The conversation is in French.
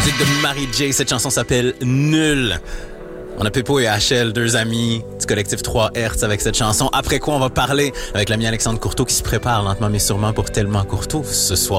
musique de Mary J. Cette chanson s'appelle Nul. On a Peppo et HL, deux amis du collectif 3 Hertz avec cette chanson. Après quoi, on va parler avec l'ami Alexandre Courteau qui se prépare lentement mais sûrement pour Tellement Courteau ce soir.